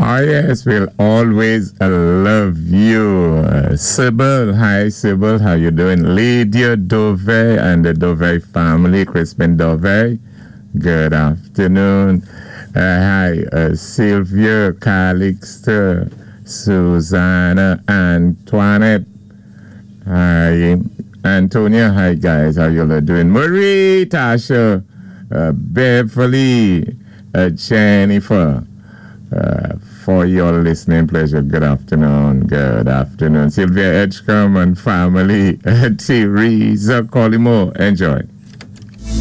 Oh, yes, we'll always love you. Sybil, hi, Sybil, how you doing? Lydia Dove and the Dove family, Crispin Dove, good afternoon. Hi, Sylvia, Calixte, Susanna, Antoinette, hi, Antonia, hi, guys, how you all doing? Marie, Tasha, Beverly, Jennifer, for your listening pleasure. Good afternoon. Good afternoon. Sylvia Edgecombe and family. Teresa Colimo. Enjoy.